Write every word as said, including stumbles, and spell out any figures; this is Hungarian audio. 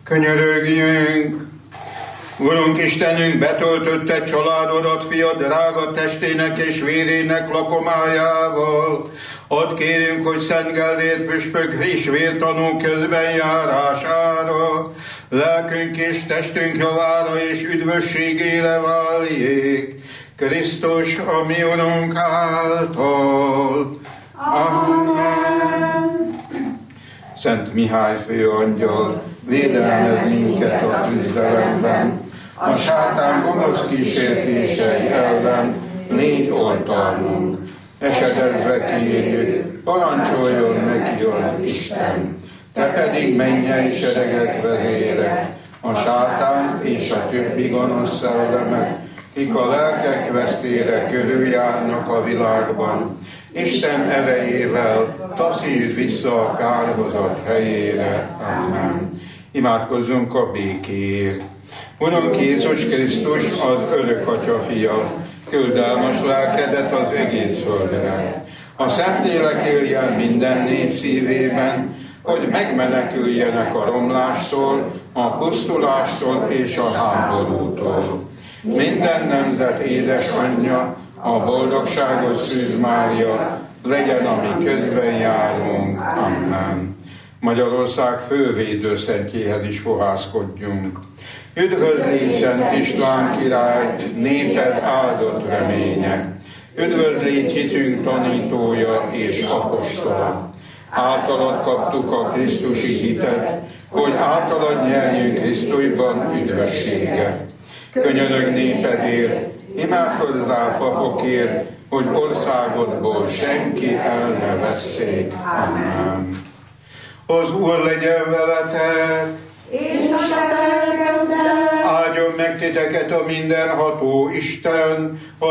Könyörögjünk! Urunk Istenünk, betöltötte családodat fiad drága testének és vérének lakomájával. Add kérünk, hogy szentgeldét püspök és vértanú közben járására, lelkünk és testünk javára és üdvösségére váljék. Krisztus, a mi Urunk által. Amen. Szent Mihály főangyal, védelmez minket a küzdelemben, a sátán gonosz kísértései ellen légy oltalmunk. Esedezve kérjük, parancsoljon neki az Isten. Te pedig mennyei seregek vezére, a sátán és a többi gonosz szellemek, kik a lelkek vesztére körüljárnak a világban, Isten erejével taszítsd vissza a kárhozat helyére. Amen. Imádkozzunk a békéért. Urunk Jézus Krisztus, az örök Atya fia, küldelmas lelkedet az egész földre. A Szentlélek éljen minden nép szívében, hogy megmeneküljenek a romlástól, a pusztulástól és a háborútól. Minden nemzet édesanyja, a boldogságos Szűz Mária, legyen a mi közben járunk. Amen. Magyarország fővédőszentjéhez is fohászkodjunk. Üdvözlégy Szent István király, néped áldott reménye. Üdvözlégy hitünk tanítója és apostola. Általad kaptuk a krisztusi hitet, hogy általad nyerjünk Krisztusban üdvösséget. Könyörög népedért, imádkozzál papokért, hogy országodból senki el ne vesszék. Amen. Az Úr legyen veletek, és a te lelkeddel. áldjon meg titeket a mindenható Isten, a